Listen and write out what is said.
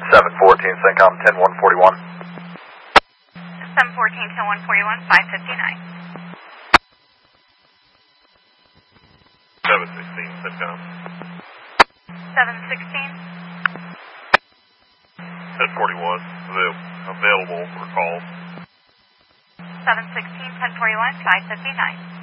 714, CENTCOM 10141. 714, 10141, 559. 716, CENTCOM. 716. 1041, available for calls. 716, 1041, 559.